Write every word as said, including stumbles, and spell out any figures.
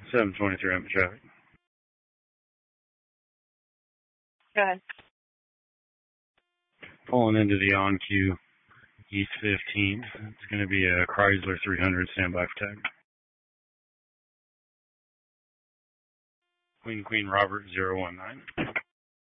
seven twenty-three on traffic. Go ahead. Pulling into the on-queue East fifteen. It's going to be a Chrysler three hundred standby for tag. Queen Queen Robert zero one nine.